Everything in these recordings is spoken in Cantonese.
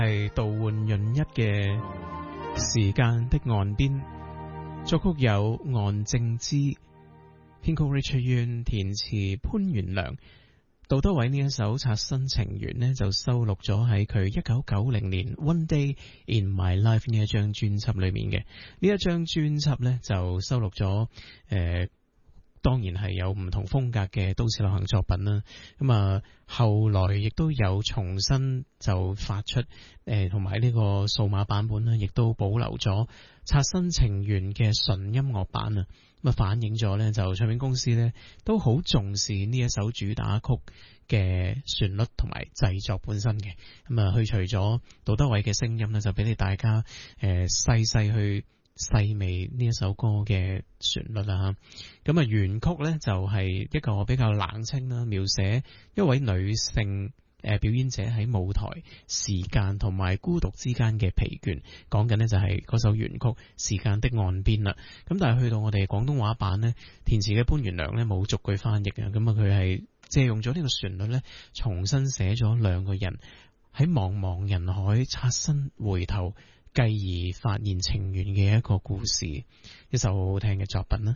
係杜煥潤一嘅時間的岸邊，作曲有岸正之，編曲 Richard Yuan， 填詞潘元良。杜德偉呢一首《擦身情緣》呢，就收錄咗喺佢1990年 One Day in My Life 呢一張專輯裏面嘅。呢一張專輯呢，就收錄咗當然係有唔同風格嘅都市流行作品啦。咁啊，後來亦都有重新就發出同埋呢個數碼版本呢，亦都保留咗《擦身情緣》嘅純音樂版啊。咁啊，反映咗呢，就唱片公司呢都好重視呢一首主打曲嘅旋律同埋製作本身嘅。咁啊，去除咗杜德偉嘅聲音呢，就俾你大家細細去細味呢一首歌嘅旋律啦。咁啊，原曲呢就係一個比較冷清啦，描寫一位女性表演者喺舞台時間同埋孤獨之間嘅疲倦，講緊呢就係嗰首原曲《時間的岸邊》啦。咁但係去到我哋廣東話版呢，填詞嘅潘元良呢冇逐句翻譯啊，咁啊佢係借用咗呢個旋律呢，重新寫咗兩個人喺茫茫人海擦身回頭，繼而發現情緣嘅一個故事，一首好好聽嘅作品啦。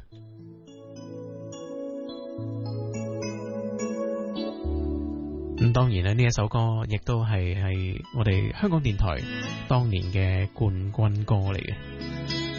咁當然咧，呢一首歌亦都係我哋香港電台當年嘅冠軍歌嚟嘅。